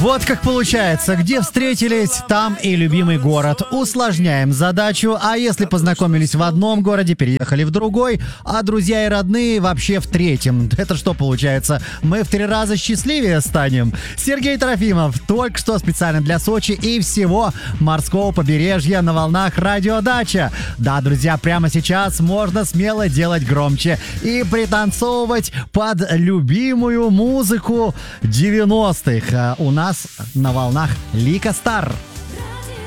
Вот как получается, где встретились, там и любимый город. Усложняем задачу, а если познакомились в одном городе, переехали в другой, а друзья и родные вообще в третьем. Это что получается? Мы в 3 раза счастливее станем? Сергей Трофимов только что специально для Сочи и всего морского побережья на волнах Радио Дача. Да, друзья, прямо сейчас можно смело делать громче и пританцовывать под любимую музыку 90-х. У нас на волнах Лика Стар.